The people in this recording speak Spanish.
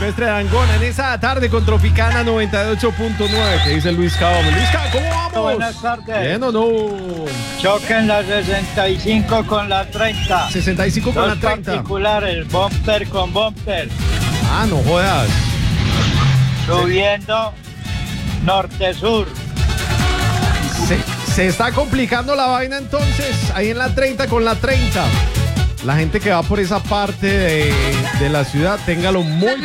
Silvestre Dangond en esa tarde con Tropicana 98.9. ¿Qué dice Luis Cabo? Luis Cabo, ¿cómo vamos? Buenas tardes. ¿Bien o no? Choquen la 65 con la 30. 65 con Dos la 30. particulares, bumper con bumper. Ah, no jodas. Subiendo norte-sur. Se está complicando la vaina entonces. Ahí en la 30 con la 30. La gente que va por esa parte de la ciudad, téngalo muy